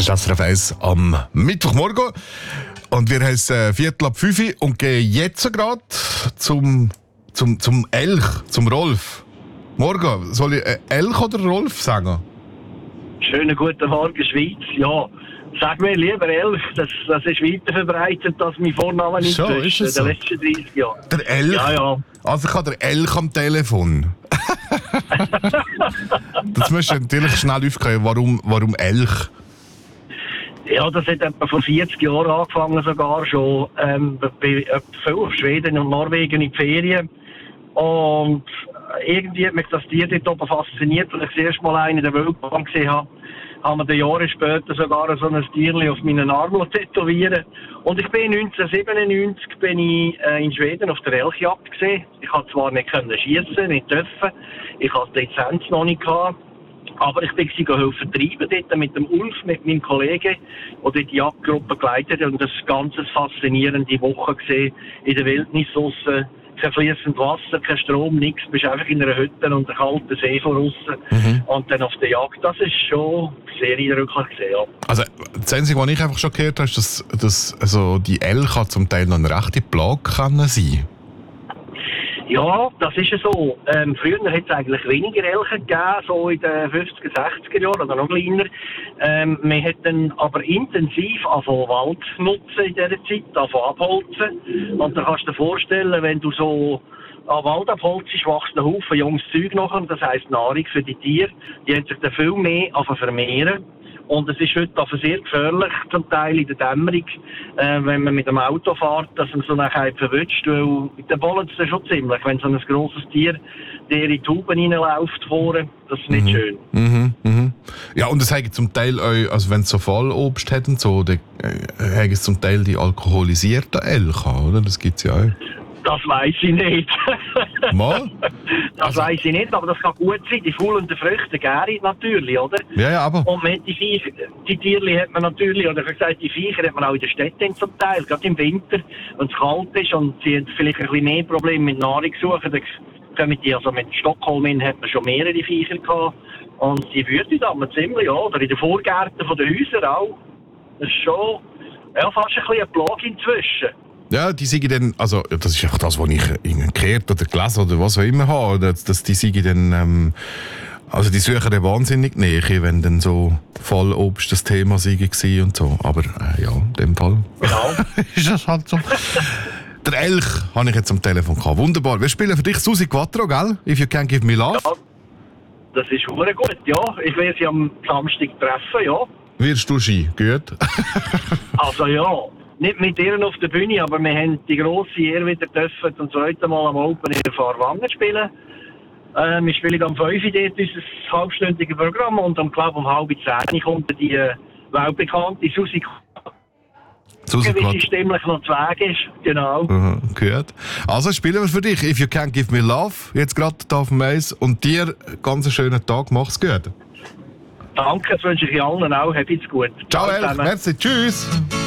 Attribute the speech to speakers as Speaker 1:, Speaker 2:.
Speaker 1: Das ist SRF 1 am Mittwochmorgen. Und wir haben es 4:45 und gehen jetzt gerade zum Elch, zum Rolf. Morgen, soll ich Elch oder Rolf sagen?
Speaker 2: Schönen guten Morgen, Schweiz. Ja, sag mir lieber Elch, das ist weiter verbreitet als mein Vorname in
Speaker 1: So, ist es so?
Speaker 2: den letzten 30 Jahren.
Speaker 1: Der Elch?
Speaker 2: Ja.
Speaker 1: Also ich habe den Elch am Telefon. Das musst du natürlich schnell aufklären, warum Elch?
Speaker 2: Ja, das hat etwa vor 40 Jahren angefangen sogar schon. Bei viel auf Schweden und Norwegen in die Ferien. Und irgendwie hat mich das Tier dort oben fasziniert, als ich das erste Mal einen in der Wildbahn gesehen habe. Haben wir Jahre später sogar so ein Tierchen auf meinen Arm tätowieren. Und ich bin 1997 in Schweden auf der Elchjagd gesehen. Ich konnte zwar nicht schiessen, nicht dürfen. Ich hatte die Lizenz noch nicht gehabt. Aber ich bin sie helfen treiben dort mit dem Ulf, mit meinem Kollegen, der dort die Jagdgruppe geleitet hat. Und das ganz faszinierende Woche gesehen in der Wildnis draussen. Kein fließendes Wasser, kein Strom, nichts. Du bist einfach in einer Hütte und einem kalten See von aussen. Und dann auf der Jagd. Das ist schon sehr eindrücklich gesehen, ja. Also,
Speaker 1: das Einzige, was ich einfach schon gehört habe, ist, dass also die Elche zum Teil noch eine rechte Plage sein können.
Speaker 2: Ja, das ist ja so. Früher hat es eigentlich weniger Elche gegeben, so in den 50er, 60er Jahren oder noch kleiner. Man hat dann aber intensiv angefangen Wald nutzen in dieser Zeit, angefangen abholzen. Und da kannst du dir vorstellen, wenn du so an Wald abholzt, wächst ein Haufen junges Zeug nachher, das heisst Nahrung für die Tiere. Die haben sich dann viel mehr vermehren. Und es ist heute also sehr gefährlich, zum Teil in der Dämmerung, wenn man mit dem Auto fährt, dass man so nachher verwünscht, weil dann bollen sie schon ziemlich, wenn so ein grosses Tier der in die Tuben reinläuft vorne, das ist nicht schön.
Speaker 1: Ja, und es haben zum Teil auch, also wenn es so Fallobst hat und so, dann haben es zum Teil die alkoholisierten Elche, oder? Das gibt es ja auch.
Speaker 2: Das weiss ich nicht.
Speaker 1: Mal?
Speaker 2: Das weiss ich nicht, aber das kann gut sein. Die faulenden Früchte gären natürlich, oder?
Speaker 1: Ja, aber...
Speaker 2: Und man hat die Tierchen hat man natürlich, oder ich habe gesagt, die Viecher hat man auch in den Städten zum Teil, gerade im Winter, wenn es kalt ist und sie haben vielleicht ein bisschen mehr Probleme mit Nahrungssuche, dann kommen die, also mit Stockholm hat man schon mehrere Viecher gehabt und die wüten dann ziemlich, ja, oder in den Vorgärten von den Häusern auch. Das ist schon fast ein bisschen eine Plage inzwischen.
Speaker 1: Ja, die sagen dann, also das ist auch das, was ich gehört oder gelesen oder was auch immer habe, dass die sagen dann, also die suchen dann wahnsinnig Nähe, wenn dann so Fallobst das Thema war und so. Aber ja, in dem Fall ist das halt so. Der Elch habe ich jetzt am Telefon gehabt. Wunderbar. Wir spielen für dich Susi Quattro, gell? If You Can't Give Me Love.
Speaker 2: Ja, das ist verdammt gut, ja. Ich werde sie am Samstag treffen, ja.
Speaker 1: Wirst du Ski? Gut.
Speaker 2: Also ja. Nicht mit ihr auf der Bühne, aber wir haben die grosse Ehre wieder dürfen zum zweiten Mal am Open in Fahrwangen spielen. Wir spielen am 5 Uhr dort unser halbstündiges Programm und am Club um 9:30 kommt die weltbekannte Susi Quattro, wie sie stimmlich noch zu Weg ist. Genau.
Speaker 1: Gut. Also spielen wir für dich If You Can't Give Me Love, jetzt gerade hier auf dem Eis und dir ganz einen schönen Tag, mach's gut.
Speaker 2: Danke, das wünsche ich allen auch, habt's gut.
Speaker 1: Ciao Elch, merci, tschüss.